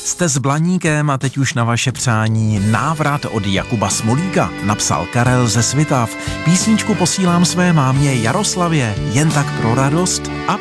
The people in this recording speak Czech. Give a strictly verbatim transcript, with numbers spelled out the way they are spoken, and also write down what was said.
Jste s Blaníkem a teď už na vaše přání návrat od Jakuba Smolíka, napsal Karel ze Svitav. Písničku posílám své mámě Jaroslavě, jen tak pro radost a